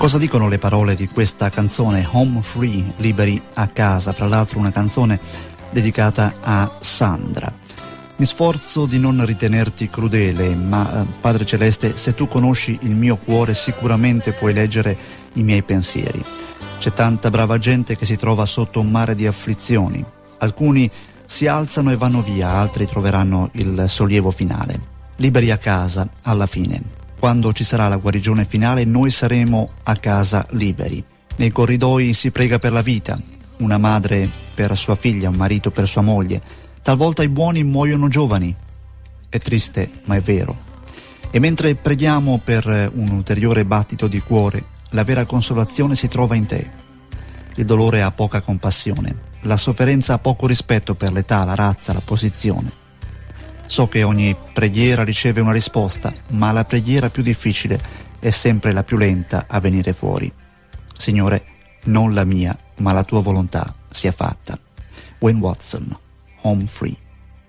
Cosa dicono le parole di questa canzone Home Free, liberi a casa? Fra l'altro una canzone dedicata a Sandra. Mi sforzo di non ritenerti crudele, ma Padre Celeste, se tu conosci il mio cuore sicuramente puoi leggere i miei pensieri. C'è tanta brava gente che si trova sotto un mare di afflizioni. Alcuni si alzano e vanno via, altri troveranno il sollievo finale. Liberi a casa, alla fine. Quando ci sarà la guarigione finale, noi saremo a casa liberi. Nei corridoi si prega per la vita, una madre per sua figlia, un marito per sua moglie. Talvolta i buoni muoiono giovani. È triste, ma è vero. E mentre preghiamo per un ulteriore battito di cuore, la vera consolazione si trova in te. Il dolore ha poca compassione, la sofferenza ha poco rispetto per l'età, la razza, la posizione. So che ogni preghiera riceve una risposta, ma la preghiera più difficile è sempre la più lenta a venire fuori. Signore, non la mia, ma la tua volontà sia fatta. Wayne Watson, Home Free.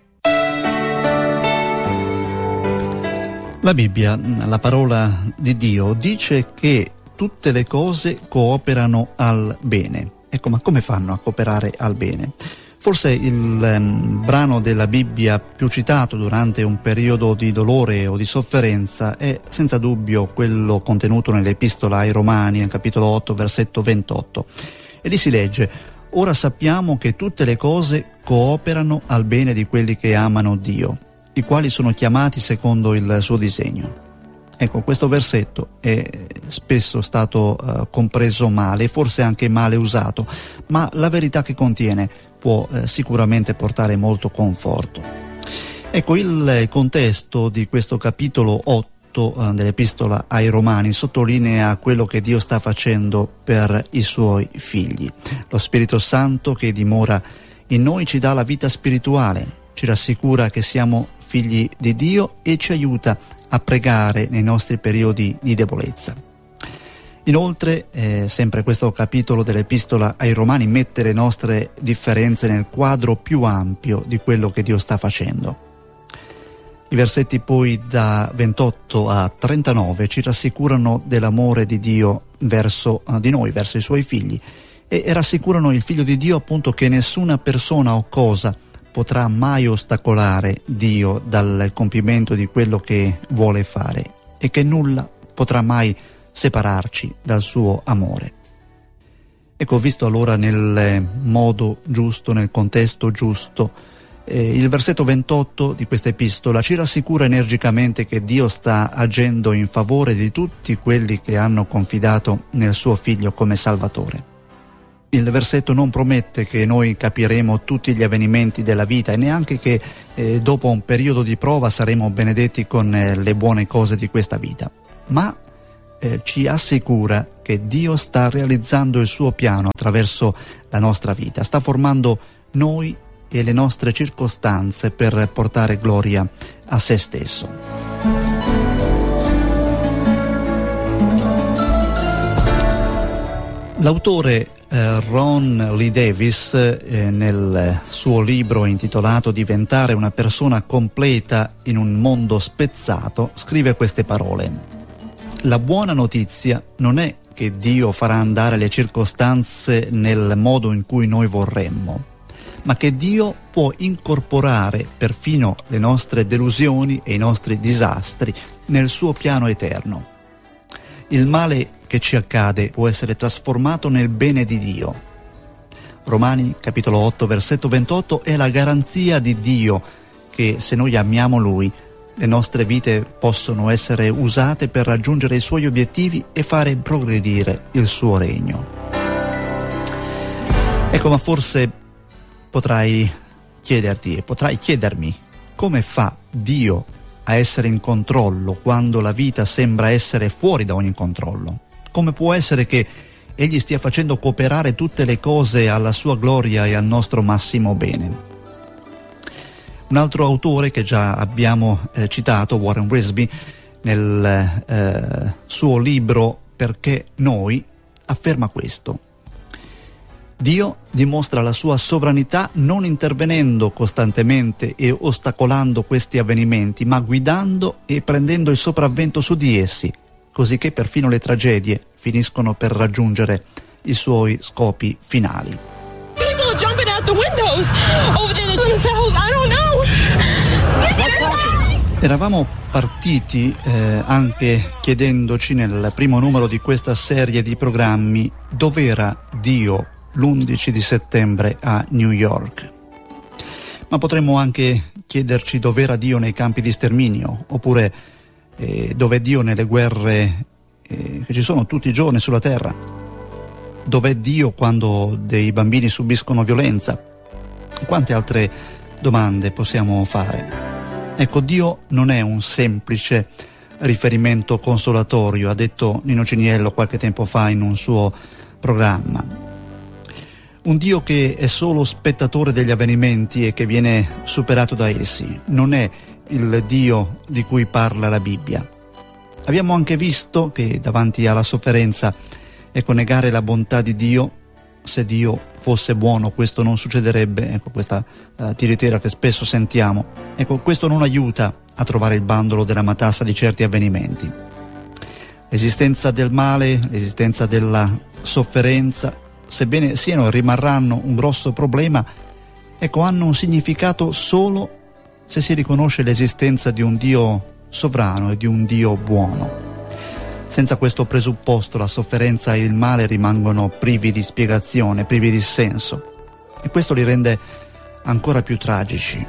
La Bibbia, la parola di Dio, dice che tutte le cose cooperano al bene. Ecco, ma come fanno a cooperare al bene? Forse il brano della Bibbia più citato durante un periodo di dolore o di sofferenza è senza dubbio quello contenuto nell'Epistola ai Romani, nel capitolo 8, versetto 28. E lì si legge: «Ora sappiamo che tutte le cose cooperano al bene di quelli che amano Dio, i quali sono chiamati secondo il suo disegno». Ecco, questo versetto è spesso stato compreso male, forse anche male usato, ma la verità che contiene può sicuramente portare molto conforto. Ecco, il contesto di questo capitolo 8 dell'Epistola ai Romani sottolinea quello che Dio sta facendo per i suoi figli. Lo Spirito Santo che dimora in noi ci dà la vita spirituale, ci rassicura che siamo figli di Dio e ci aiuta a pregare nei nostri periodi di debolezza. Inoltre, sempre questo capitolo dell'Epistola ai Romani mette le nostre differenze nel quadro più ampio di quello che Dio sta facendo. I versetti poi da 28 a 39 ci rassicurano dell'amore di Dio verso di noi, verso i suoi figli, e rassicurano il Figlio di Dio appunto che nessuna persona o cosa potrà mai ostacolare Dio dal compimento di quello che vuole fare e che nulla potrà mai separarci dal suo amore. Ecco, visto allora nel modo giusto, nel contesto giusto, il versetto 28 di questa epistola ci rassicura energicamente che Dio sta agendo in favore di tutti quelli che hanno confidato nel suo Figlio come Salvatore. Il versetto non promette che noi capiremo tutti gli avvenimenti della vita e neanche che dopo un periodo di prova saremo benedetti con le buone cose di questa vita, ma ci assicura che Dio sta realizzando il suo piano attraverso la nostra vita, sta formando noi e le nostre circostanze per portare gloria a se stesso. L'autore Ron Lee Davis nel suo libro intitolato Diventare una persona completa in un mondo spezzato scrive queste parole: la buona notizia non è che Dio farà andare le circostanze nel modo in cui noi vorremmo, ma che Dio può incorporare perfino le nostre delusioni e i nostri disastri nel suo piano eterno. Il male che ci accade può essere trasformato nel bene di Dio. Romani capitolo 8 versetto 28 è la garanzia di Dio che se noi amiamo Lui, le nostre vite possono essere usate per raggiungere i Suoi obiettivi e fare progredire il Suo regno. Ecco, ma forse potrai chiederti e potrai chiedermi come fa Dio a essere in controllo quando la vita sembra essere fuori da ogni controllo? Come può essere che Egli stia facendo cooperare tutte le cose alla sua gloria e al nostro massimo bene? Un altro autore che già abbiamo citato, Warren Wiersbe, nel suo libro Perché noi, afferma questo: Dio dimostra la sua sovranità non intervenendo costantemente e ostacolando questi avvenimenti, ma guidando e prendendo il sopravvento su di essi, così che perfino le tragedie finiscono per raggiungere i suoi scopi finali. People jumping out the windows over there in the cells. I don't know. Eravamo partiti anche chiedendoci nel primo numero di questa serie di programmi dov'era Dio l'11 di settembre a New York. Ma potremmo anche chiederci dov'era Dio nei campi di sterminio, oppure dov'è Dio nelle guerre che ci sono tutti i giorni sulla terra. Dov'è Dio quando dei bambini subiscono violenza? Quante altre domande possiamo fare? Ecco, Dio non è un semplice riferimento consolatorio, ha detto Nino Ciniello qualche tempo fa in un suo programma. Un Dio che è solo spettatore degli avvenimenti e che viene superato da essi, non è il Dio di cui parla la Bibbia. Abbiamo anche visto che davanti alla sofferenza, ecco, negare la bontà di Dio, se Dio fosse buono questo non succederebbe, ecco questa tiritera che spesso sentiamo, ecco questo non aiuta a trovare il bandolo della matassa di certi avvenimenti. L'esistenza del male, l'esistenza della sofferenza, sebbene siano e rimarranno un grosso problema, ecco hanno un significato solo se si riconosce l'esistenza di un Dio sovrano e di un Dio buono. Senza questo presupposto la sofferenza e il male rimangono privi di spiegazione, privi di senso, e questo li rende ancora più tragici.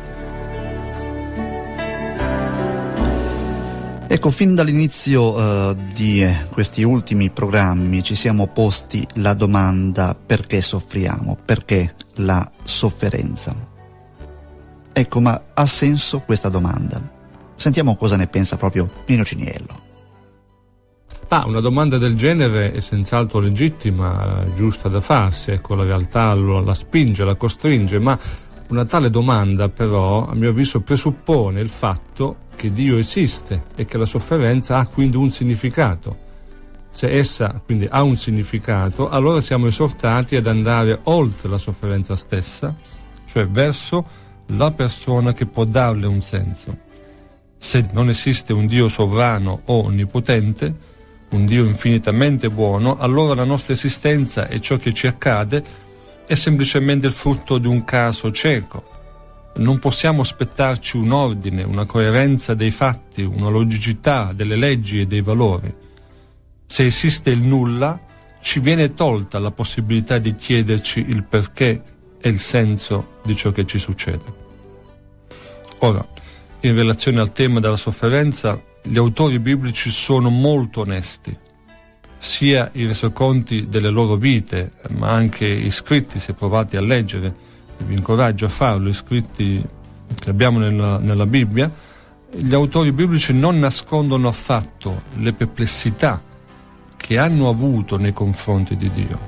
Ecco, fin dall'inizio di questi ultimi programmi ci siamo posti la domanda: perché soffriamo? Perché la sofferenza? Ecco, ma ha senso questa domanda? Sentiamo cosa ne pensa proprio Nino Ciniello. Una domanda del genere è senz'altro legittima, giusta da farsi, ecco, la realtà la spinge, la costringe, ma una tale domanda però, a mio avviso, presuppone il fatto che Dio esiste e che la sofferenza ha quindi un significato. Se essa quindi ha un significato, allora siamo esortati ad andare oltre la sofferenza stessa, cioè verso la persona che può darle un senso. Se non esiste un Dio sovrano o onnipotente, un Dio infinitamente buono, allora la nostra esistenza e ciò che ci accade è semplicemente il frutto di un caso cieco. Non possiamo aspettarci un ordine, una coerenza dei fatti, una logicità delle leggi e dei valori. Se esiste il nulla, ci viene tolta la possibilità di chiederci il perché e il senso di ciò che ci succede. Ora, in relazione al tema della sofferenza, gli autori biblici sono molto onesti, sia i resoconti delle loro vite, ma anche i scritti, se provate a leggere, vi incoraggio a farlo, i scritti che abbiamo nella Bibbia. Gli autori biblici non nascondono affatto le perplessità che hanno avuto nei confronti di Dio.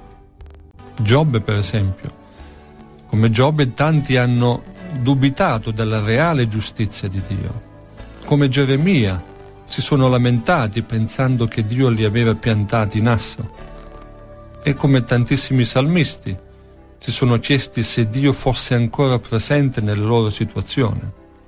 Giobbe, per esempio, come Giobbe, tanti hanno dubitato della reale giustizia di Dio. Come Geremia si sono lamentati pensando che Dio li aveva piantati in asso. E come tantissimi salmisti si sono chiesti se Dio fosse ancora presente nelle loro situazioni.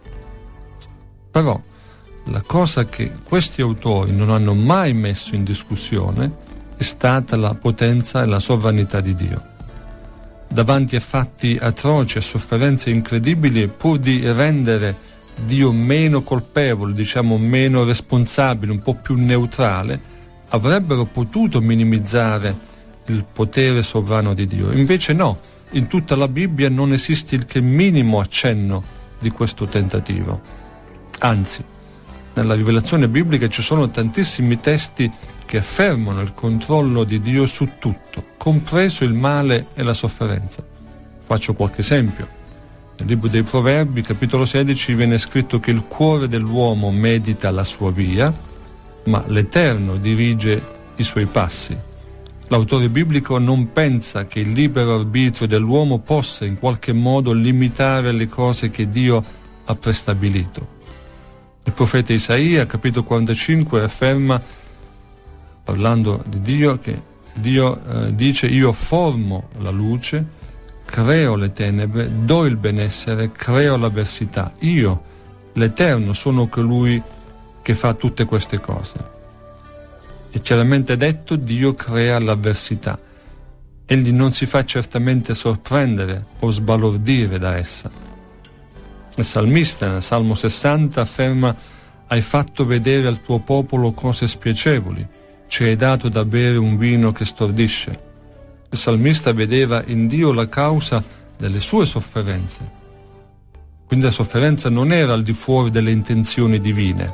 Però la cosa che questi autori non hanno mai messo in discussione è stata la potenza e la sovranità di Dio. Davanti a fatti atroci e sofferenze incredibili, pur di rendere Dio meno colpevole, diciamo meno responsabile, un po' più neutrale, avrebbero potuto minimizzare il potere sovrano di Dio. Invece no, in tutta la Bibbia non esiste il che minimo accenno di questo tentativo. Anzi, nella rivelazione biblica ci sono tantissimi testi che affermano il controllo di Dio su tutto, compreso il male e la sofferenza. Faccio qualche esempio. Nel libro dei Proverbi, capitolo 16, viene scritto che il cuore dell'uomo medita la sua via, ma l'Eterno dirige i suoi passi. L'autore biblico non pensa che il libero arbitrio dell'uomo possa in qualche modo limitare le cose che Dio ha prestabilito. Il profeta Isaia, capitolo 45, afferma, parlando di Dio, che Dio dice: io formo la luce, creo le tenebre, do il benessere, creo l'avversità. Io, l'Eterno, sono colui che fa tutte queste cose. È chiaramente detto: Dio crea l'avversità. Egli non si fa certamente sorprendere o sbalordire da essa. Il salmista nel Salmo 60 afferma: hai fatto vedere al tuo popolo cose spiacevoli, ci hai dato da bere un vino che stordisce. Il salmista vedeva in Dio la causa delle sue sofferenze. Quindi la sofferenza non era al di fuori delle intenzioni divine.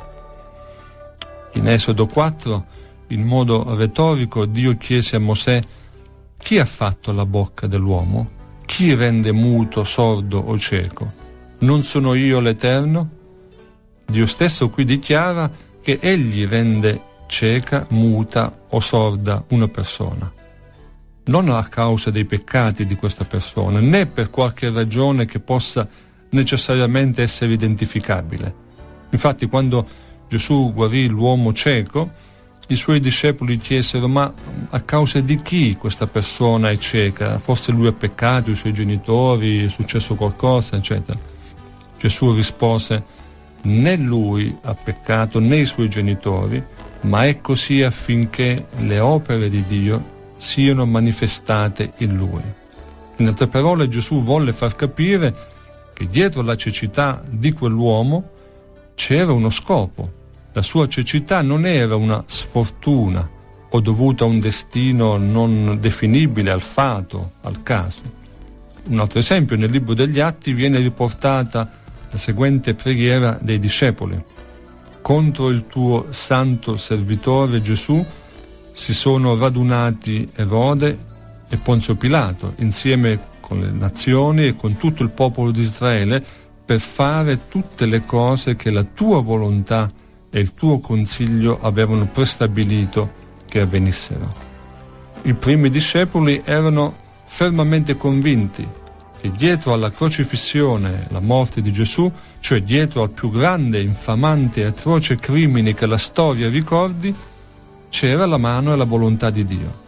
In Esodo 4, in modo retorico, Dio chiese a Mosè: chi ha fatto la bocca dell'uomo? Chi rende muto, sordo o cieco? Non sono io l'Eterno? Dio stesso qui dichiara che egli rende cieca, muta o sorda una persona. Non a causa dei peccati di questa persona, né per qualche ragione che possa necessariamente essere identificabile. Infatti, quando Gesù guarì l'uomo cieco, i suoi discepoli chiesero: ma a causa di chi questa persona è cieca? Forse lui ha peccato, i suoi genitori, è successo qualcosa, eccetera. Gesù rispose: né lui ha peccato né i suoi genitori, ma è così affinché le opere di Dio siano manifestate in lui. In altre parole, Gesù volle far capire che dietro la cecità di quell'uomo c'era uno scopo. La sua cecità non era una sfortuna o dovuta a un destino non definibile, al fato, al caso. Un altro esempio: nel libro degli Atti viene riportata la seguente preghiera dei discepoli: contro il tuo santo servitore Gesù si sono radunati Erode e Ponzio Pilato insieme con le nazioni e con tutto il popolo di Israele per fare tutte le cose che la tua volontà e il tuo consiglio avevano prestabilito che avvenissero. I primi discepoli erano fermamente convinti che dietro alla crocifissione e la morte di Gesù, cioè dietro al più grande, infamante e atroce crimine che la storia ricordi, c'era la mano e la volontà di Dio.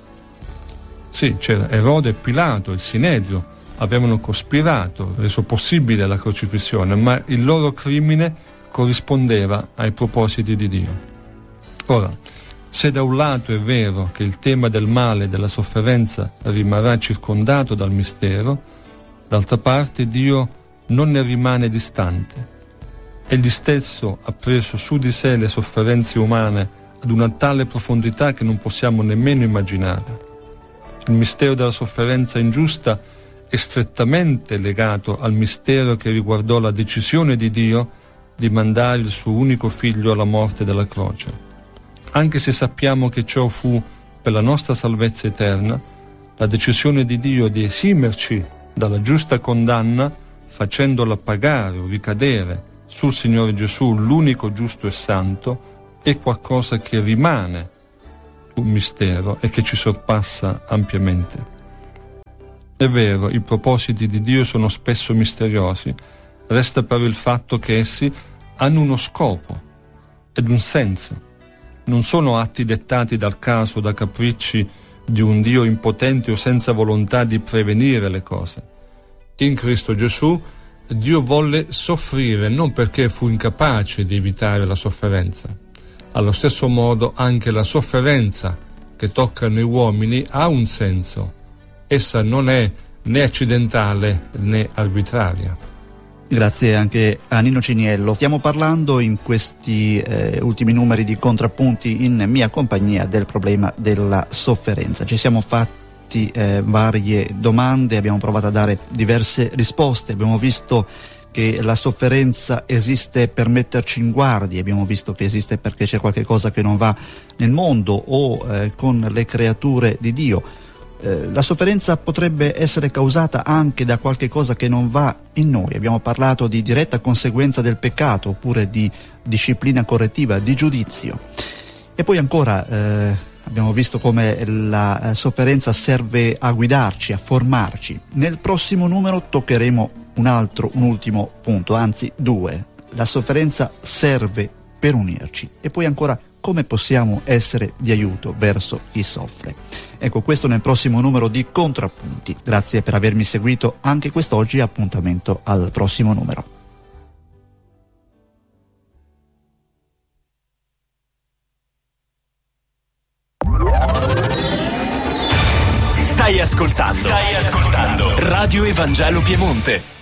Sì, c'era Erode e Pilato, il Sinedrio, avevano cospirato, reso possibile la crocifissione, ma il loro crimine corrispondeva ai propositi di Dio. Ora, se da un lato è vero che il tema del male e della sofferenza rimarrà circondato dal mistero, d'altra parte Dio non ne rimane distante. Egli stesso ha preso su di sé le sofferenze umane ad una tale profondità che non possiamo nemmeno immaginare. Il mistero della sofferenza ingiusta è strettamente legato al mistero che riguardò la decisione di Dio di mandare il suo unico figlio alla morte della croce. Anche se sappiamo che ciò fu per la nostra salvezza eterna, la decisione di Dio di esimerci dalla giusta condanna, facendola pagare o ricadere sul Signore Gesù, l'unico giusto e santo, è qualcosa che rimane un mistero e che ci sorpassa ampiamente. È vero, i propositi di Dio sono spesso misteriosi, resta però il fatto che essi hanno uno scopo ed un senso. Non sono atti dettati dal caso o da capricci di un Dio impotente o senza volontà di prevenire le cose. In Cristo Gesù Dio volle soffrire non perché fu incapace di evitare la sofferenza. Allo stesso modo anche la sofferenza che tocca noi uomini ha un senso. Essa non è né accidentale né arbitraria. Grazie anche a Nino Ciniello. Stiamo parlando in questi ultimi numeri di Contrappunti in mia compagnia del problema della sofferenza. Ci siamo fatti varie domande, abbiamo provato a dare diverse risposte, abbiamo visto che la sofferenza esiste per metterci in guardia, abbiamo visto che esiste perché c'è qualche cosa che non va nel mondo o con le creature di Dio. La sofferenza potrebbe essere causata anche da qualche cosa che non va in noi. Abbiamo parlato di diretta conseguenza del peccato oppure di disciplina correttiva, di giudizio. E poi ancora abbiamo visto come la sofferenza serve a guidarci, a formarci. Nel prossimo numero toccheremo un ultimo punto, anzi due. La sofferenza serve per unirci. E poi ancora come possiamo essere di aiuto verso chi soffre. Ecco, questo nel prossimo numero di Contrappunti. Grazie per avermi seguito anche quest'oggi, appuntamento al prossimo numero. Stai ascoltando Radio Evangelo Piemonte.